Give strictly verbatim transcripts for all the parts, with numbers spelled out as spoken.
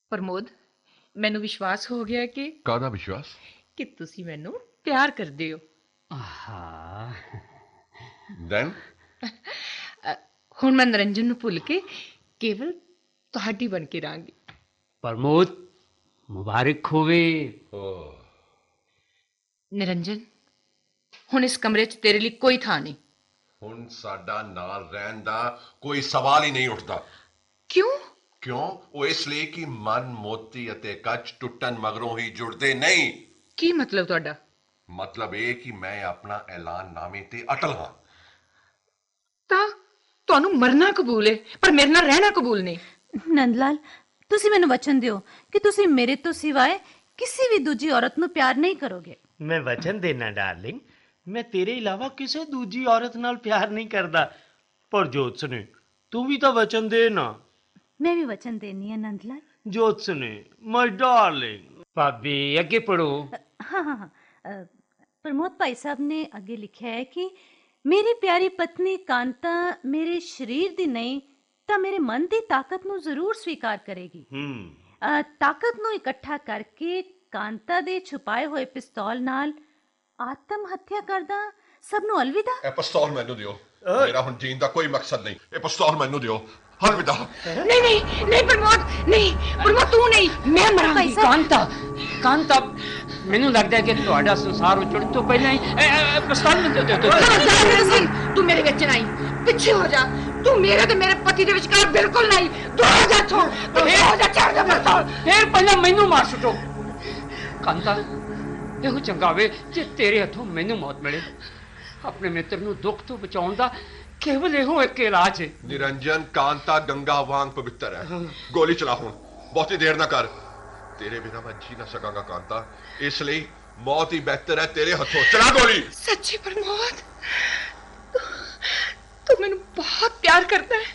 ਪ੍ਰਮੋਦ, ਮੈਨੂੰ ਵਿਸ਼ਵਾਸ ਹੋ ਗਿਆ ਕਿ ਕਾਹਦਾ ਵਿਸ਼ਵਾਸ? ਕਿ ਤੁਸੀਂ ਮੈਨੂੰ ਪਿਆਰ ਕਰਦੇ ਹੋ। ਹਾਂ ਦੈਨ ਅ, ਹੁਣ ਮੈਂ ਨਿਰੰਜਨ ਨੂੰ ਭੁੱਲ ਕੇ ਕੇਵਲ ਤੁਹਾਡੀ ਬਣ ਕੇ ਰਹਾਂਗੀ। ਪ੍ਰਮੋਦ, ਮੁਬਾਰਕ ਹੋਵੇ। ਨਿਰੰਜਨ, ਹੁਣ ਇਸ ਕਮਰੇ 'ਚ ਤੇਰੇ ਲਈ ਕੋਈ ਥਾਂ ਨਹੀਂ। ਹੁਣ ਸਾਡਾ ਨਾਲ ਰਹਿਣ ਦਾ ਕੋਈ ਸਵਾਲ ਹੀ ਨਹੀਂ ਉੱਠਦਾ। ਕਿਉਂ? ਕਿਉਂ? ਉਹ ਇਸ ਲਈ ਕਿ ਮਨ ਮੋਤੀ ਅਤੇ ਕੱਚ ਟੁੱਟਣ ਮਗਰੋਂ ਹੀ ਜੁੜਦੇ ਨਹੀਂ। ਕੀ ਮਤਲਬ ਤੁਹਾਡਾ? ਮਤਲਬ ਇਹ ਕਿ ਮੈਂ ਆਪਣਾ ਐਲਾਨਨਾਮੇ ਤੇ ਅਟਲ ਹਾਂ। ਤਾਂ ਤੁਹਾਨੂੰ ਮਰਨਾ ਕਬੂਲ ਹੈ, ਪਰ ਮੇਰੇ ਨਾਲ ਰਹਿਣਾ ਕਬੂਲ ਨਹੀਂ। ਨੰਦਲਾਲ, ਤੁਸੀਂ ਮੈਨੂੰ ਵਚਨ ਦਿਓ ਕਿ ਤੁਸੀਂ ਮੇਰੇ ਤੋਂ ਸਿਵਾਏ ਕਿਸੇ ਵੀ ਦੂਜੀ ਔਰਤ ਨੂੰ ਪਿਆਰ ਨਹੀਂ ਕਰੋਗੇ। ਮੈਂ ਵਚਨ ਦੇਣਾ ਡਾਰਲਿੰਗ, ਮੈਂ ਤੇਰੇ ਇਲਾਵਾ ਕਿਸੇ ਦੂਜੀ ਔਰਤ ਨਾਲ ਪਿਆਰ ਨਹੀਂ ਕਰਦਾ। ਪਰ ਜੋਤਸਨੇ, ਤੂੰ ਵੀ ਤਾਂ ਵਚਨ ਦੇ ਨਾ। ਮੈਂ ਵੀ ਵਚਨ ਦੇਣੀ ਹੈ ਨੰਦਲਾਲ। ਜੋਤਸਨੇ ਮਾਈ ਡਾਰਲਿੰਗ। ਭਾਬੀ ਅੱਗੇ ਪੜੋ। हाँ हाँ हाँ अ, प्रमोद भाई साहब ने आगे लिखा है कि मेरी प्यारी पत्नी कांता मेरे शरीर दी नहीं ਤਾਂ ਮੇਰੇ ਮਨ ਦੀ ਤਾਕਤ ਨੂੰ ਜ਼ਰੂਰ ਸਵੀਕਾਰ ਕਰੇਗੀ। ਹੂੰ ਤਾਕਤ ਨੂੰ ਇਕੱਠਾ ਕਰਕੇ ਕਾਂਤਾ ਦੇ ਛੁਪਾਏ ਹੋਏ ਪਿਸਤੌਲ ਨਾਲ ਆਤਮ ਹੱਤਿਆ ਕਰਦਾ ਸਭ ਨੂੰ ਅਲਵਿਦਾ। ਇਹ ਪਿਸਤੌਲ ਮੈਨੂੰ ਦਿਓ। ਮੇਰਾ ਹੁਣ ਜੀਣ ਦਾ ਕੋਈ ਮਕਸਦ ਨਹੀਂ। ਇਹ ਪਿਸਤੌਲ ਮੈਨੂੰ ਦਿਓ। ਅਲਵਿਦਾ। ਨਹੀਂ ਨਹੀਂ ਨਹੀਂ ਪ੍ਰਮੋਦ, ਨਹੀਂ ਪ੍ਰਮੋਦ, ਤੂੰ ਨਹੀਂ, ਮੈਂ ਮਰਾਂਗੀ। ਕਾਂਤਾ, ਕਾਂਤਾ, ਮੈਨੂੰ ਲੱਗਦਾ ਹੈ ਕਿ ਤੁਹਾਡਾ ਸੰਸਾਰ ਉਜੜਨ ਤੋਂ ਪਹਿਲਾਂ ਹੀ ਪ੍ਰਸਤਾਵ ਨੂੰ ਦੇ ਦਿਓ। ਨਿਰੰਜਨ, ਤੂੰ ਮੇਰੇ ਵਿੱਚ ਨਹੀਂ, ਪਿੱਛੇ ਹੋ ਜਾ। ਤੂੰ ਮੇਰੇ ਤੇ ਮੇਰੇ ਪਤੀ ਦੇ ਵਿਚਕਾਰ ਬਿਲਕੁਲ ਨਹੀਂ। ਦੂਰ ਹੋ ਜਾ ਇੱਥੋਂ। ਦੂਰ ਹੋ ਜਾ, ਛੱਡ ਦੇ ਪਿਸਤੌਲ। ਫਿਰ ਪਹਿਲਾਂ ਮੈਨੂੰ ਮਾਰ ਸੁੱਟੋ। ਕਾਂਤਾ, ਇਹੋ ਚੰਗਾ ਵੇ ਜੇ ਤੇਰੇ ਹੱਥੋਂ ਮੈਨੂੰ ਮੌਤ ਮਿਲੇ। ਆਪਣੇ ਮਿੱਤਰ ਨੂੰ ਦੁੱਖ ਤੋਂ ਬਚਾਉਣ ਦਾ ਕੇਵਲ ਇਹੋ ਇੱਕ ਇਲਾਜ ਹੈ। ਨਿਰੰਜਨ, ਕਾਂਤਾ ਗੰਗਾ ਵਾਂਗ ਪਵਿੱਤਰ ਹੈ। ਗੋਲੀ ਚਲਾ ਹੁਣ, ਬਹੁਤੀ ਦੇਰ ਨਾ ਕਰ। ਤੇਰੇ ਬਿਨਾਂ ਮੈਂ ਜੀ ਨਾ ਸਕਾਂਗਾ ਕਾਂਤਾ, ਇਸ ਲਈ ਮੌਤ ਹੀ ਬਿਹਤਰ ਹੈ ਤੇਰੇ ਹੱਥੋਂ। ਚਲਾ ਗੋਲੀ। ਸੱਚੀ ਪ੍ਰਮੋਦ, ਤੂੰ ਤੂੰ ਮੈਨੂੰ ਬਹੁਤ ਪਿਆਰ ਕਰਦਾ ਹੈ।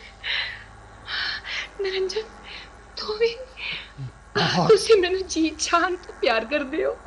ਨਿਰੰਜਨ, ਤੂੰ ਵੀ, ਤੁਸੀਂ ਮੈਨੂੰ ਜੀ ਜਾਨ ਤੋਂ ਪਿਆਰ ਕਰਦੇ ਹੋ।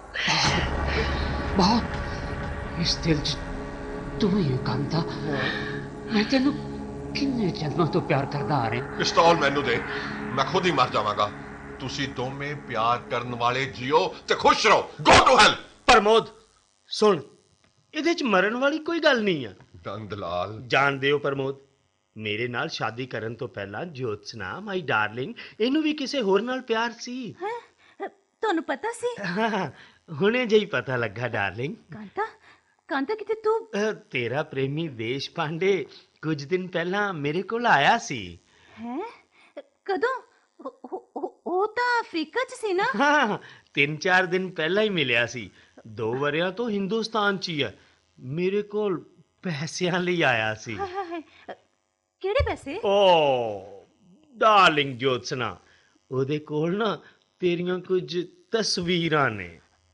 ਬਹੁਤ। ਇਸ ਦਿਲ 'ਚ ਤੂੰ ਹੀ ਹੈ ਕਾਂਤਾ। ਮੈਂ ਤੈਨੂੰ ਕਿੰਨੇ ਜਨਮਾਂ ਤੋਂ ਪਿਆਰ ਕਰਦਾ ਆ ਰਿਹਾ। ਪਿਸਤੌਲ ਮੈਨੂੰ ਦੇ, ਮੈਂ ਖੁਦ ਹੀ ਮਰ ਜਾਵਾਂਗਾ। ਤੁਸੀਂ ਦੋਵੇਂ ਪਿਆਰ ਕਰਨ ਵਾਲੇ ਜੀਓ ਤੇ ਖੁਸ਼ ਰਹੋ। ਗੋ ਟੂ ਹੈਲ। ਪ੍ਰਮੋਦ ਸੁਣ, ਇਹਦੇ ਚ ਮਰਨ ਵਾਲੀ ਕੋਈ ਗੱਲ ਨਹੀਂ ਆ। ਨੰਦਲਾਲ, ਜਾਣਦੇ ਹੋ ਪ੍ਰਮੋਦ, ਮੇਰੇ ਨਾਲ ਸ਼ਾਦੀ ਕਰਨ ਤੋਂ ਪਹਿਲਾਂ ਜੋਤਸਨਾ ਮਾਈ ਡਾਰਲਿੰਗ, ਇਹਨੂੰ ਵੀ ਕਿਸੇ ਹੋਰ ਨਾਲ ਪਿਆਰ ਸੀ। ਹੈ ਤੁਹਾਨੂੰ ਪਤਾ ਸੀ? ਹਾਂ, ਹੁਣੇ ਜਿਹੀ ਪਤਾ ਲੱਗਾ ਡਾਰਲਿੰਗ। ਕਾਂਤਾ, ਕਾਂਤਾ ਕਿਤੇ ਤੂੰ? ਅਹ, ਤੇਰਾ ਪ੍ਰੇਮੀ ਦੇਸ਼ ਪਾਂਡੇ ਕੁਝ ਦਿਨ ਪਹਿਲਾਂ ਮੇਰੇ ਕੋਲ ਆਇਆ ਸੀ। ਹੈ ਕਦੋਂ? ਉਹ- ਉਹ ਉਹ ਤਾਂ ਅਫਰੀਕਾ 'ਚ ਸੀ ਨਾ? ਹਾਂ, ਤਿੰਨ ਚਾਰ ਦਿਨ ਪਹਿਲਾਂ ਹੀ ਮਿਲਿਆ ਸੀ। ਦੋ ਵਰਿਆਂ ਤੋਂ ਹਿੰਦੁਸਤਾਨ 'ਚ ਹੀ ਹੈ। ਮੇਰੇ ਕੋਲ ਪੈਸਿਆਂ ਲਈ ਆਇਆ ਸੀ। ਹਾਏ ਹਾਏ ਹਾਏ, ਅ, ਕਿਹੜੇ ਪੈਸੇ? ਓ ਡਾਰਲਿੰਗ ਜੋਤਸਨਾ, ਉਹਦੇ ਕੋਲ ਨਾ ਤੇਰੀਆਂ ਕੁਝ ਤਸਵੀਰਾਂ ਨੇ।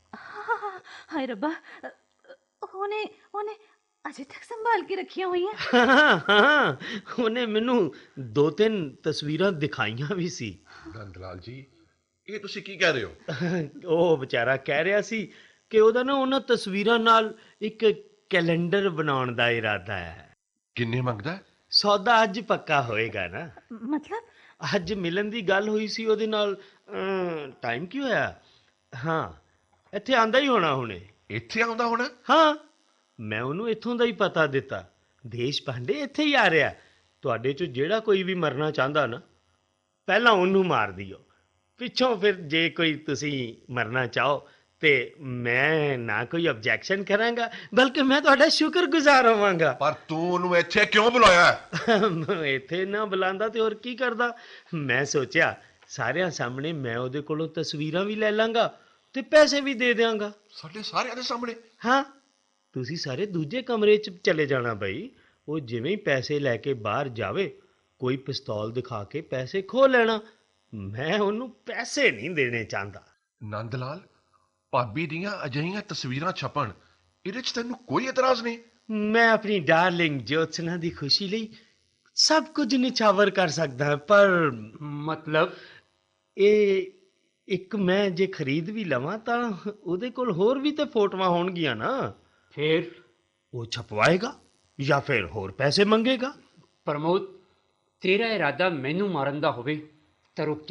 ਹਾਏ ਰੱਬਾ, ਅ, ਉਹਨੇ ਉਹਨੇ ਅਜੇ ਤੱਕ ਸੰਭਾਲ ਕੇ ਰੱਖੀਆਂ ਹੋਈਆਂ। ਹਾਂ ਹਾਂ, ਉਹਨੇ ਮੈਨੂੰ ਦੋ ਤਿੰਨ ਤਸਵੀਰਾਂ ਦਿਖਾਈਆਂ ਵੀ ਸੀ। ਨੰਦਲਾਲ ਜੀ, ਇਹ ਤੁਸੀਂ ਕੀ ਕਹਿ ਰਹੇ ਹੋ? ਉਹ ਵਿਚਾਰਾ ਕਹਿ ਰਿਹਾ ਸੀ ਕਿ ਉਹਦਾ ਨਾ ਉਹਨਾਂ ਤਸਵੀਰਾਂ ਨਾਲ ਇੱਕ ਕੈਲੰਡਰ ਬਣਾਉਣ ਦਾ ਇਰਾਦਾ ਹੈ। ਕਿੰਨੇ ਮੰਗਦਾ? ਸੌਦਾ ਅੱਜ ਪੱਕਾ ਹੋਏਗਾ ਨਾ। ਮਤਲਬ? ਅੱਜ ਮਿਲਣ ਦੀ ਗੱਲ ਹੋਈ ਸੀ ਉਹਦੇ ਨਾਲ। ਟਾਈਮ ਕੀ ਹੋਇਆ? ਹਾਂ, ਇੱਥੇ ਆਂਦਾ ਹੀ ਹੋਣਾ ਹੁਣੇ। ਇੱਥੇ ਆਉਂਦਾ ਹੋਣਾ? ਹਾਂ, ਮੈਂ ਉਹਨੂੰ ਇੱਥੋਂ ਦਾ ਹੀ ਪਤਾ ਦਿੱਤਾ। ਦੇਸ਼ ਪਾਂਡੇ ਇੱਥੇ ਹੀ ਆ ਰਿਹਾ। ਤੁਹਾਡੇ 'ਚੋਂ ਜਿਹੜਾ ਕੋਈ ਵੀ ਮਰਨਾ ਚਾਹੁੰਦਾ ਨਾ, ਪਹਿਲਾਂ ਉਹਨੂੰ ਮਾਰ ਦਿਓ। ਪਿੱਛੋਂ ਫਿਰ ਜੇ ਕੋਈ ਤੁਸੀਂ ਮਰਨਾ ਚਾਹੋ ਤੇ ਮੈਂ ਨਾ ਕੋਈ ਆਬਜੈਕਸ਼ਨ ਕਰਾਂਗਾ, ਬਲਕਿ ਮੈਂ ਤੁਹਾਡਾ ਸ਼ੁਕਰਗੁਜ਼ਾਰ ਹੋਵਾਂਗਾ। ਪਰ ਤੂੰ ਉਹਨੂੰ ਇੱਥੇ ਕਿਉਂ ਬੁਲਾਇਆ? ਇੱਥੇ ਨਾ ਬੁਲਾਉਂਦਾ ਤੇ ਹੋਰ ਕੀ ਕਰਦਾ। ਮੈਂ ਸੋਚਿਆ ਸਾਰਿਆਂ ਸਾਹਮਣੇ ਮੈਂ ਉਹਦੇ ਕੋਲੋਂ ਤਸਵੀਰਾਂ ਵੀ ਲੈ ਲਾਂਗਾ ਤੇ ਪੈਸੇ ਵੀ ਦੇ ਦਿਆਂਗਾ। ਸਾਡੇ ਸਾਰਿਆਂ ਦੇ ਸਾਹਮਣੇ? ਹਾਂ, ਤੁਸੀਂ ਸਾਰੇ ਦੂਜੇ ਕਮਰੇ 'ਚ ਚਲੇ ਜਾਣਾ ਬਈ। ਉਹ ਜਿਵੇਂ ਹੀ ਪੈਸੇ ਲੈ ਕੇ ਬਾਹਰ ਜਾਵੇ, ਕੋਈ ਪਿਸਤੌਲ ਦਿਖਾ ਕੇ ਪੈਸੇ ਖੋਹ ਲੈਣਾ। ਮੈਂ ਉਹਨੂੰ ਪੈਸੇ ਨਹੀਂ ਦੇਣੇ ਚਾਹੁੰਦਾ। ਨੰਦਲਾਲ, ਭਾਬੀ ਦੀਆਂ ਅਜਿਹੀਆਂ ਤਸਵੀਰਾਂ ਛਪਣ, ਇਹਦੇ 'ਚ ਤੈਨੂੰ ਕੋਈ ਇਤਰਾਜ਼ ਨਹੀਂ? ਮੈਂ ਆਪਣੀ ਡਾਰਲਿੰਗ ਜੋਤਸਨਾ ਦੀ ਖੁਸ਼ੀ ਲਈ ਸਭ ਕੁਝ ਨਿਛਾਵਰ ਕਰ ਸਕਦਾ ਹਾਂ, ਪਰ ਮਤਲਬ ਇਹ ਇੱਕ ਮੈਂ ਜੇ ਖਰੀਦ ਵੀ ਲਵਾਂ ਤਾਂ ਉਹਦੇ ਕੋਲ ਹੋਰ ਵੀ ਤੇ ਫੋਟੋਆਂ ਹੋਣਗੀਆਂ ਨਾ। ਫਿਰ ਉਹ ਛਪਵਾਏਗਾ ਜਾਂ ਫਿਰ ਹੋਰ ਪੈਸੇ ਮੰਗੇਗਾ। ਪ੍ਰਮੋਦ, ਤੇਰਾ ਇਰਾਦਾ ਮੈਨੂੰ ਮਾਰਨ ਦਾ ਹੋਵੇ ਤਾਂ ਰੁਕ ਜਾ।